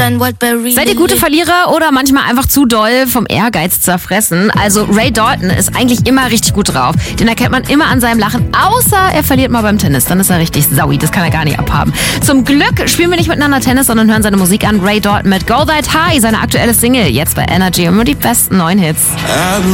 Seid ihr gute Verlierer oder manchmal einfach zu doll vom Ehrgeiz zerfressen? Also Ray Dalton ist eigentlich immer richtig gut drauf. Den erkennt man immer an seinem Lachen, außer er verliert mal beim Tennis. Dann ist er richtig saui, das kann er gar nicht abhaben. Zum Glück spielen wir nicht miteinander Tennis, sondern hören seine Musik an. Ray Dalton mit Go That High, seine aktuelle Single, jetzt bei Energy. Und nur die besten neuen Hits.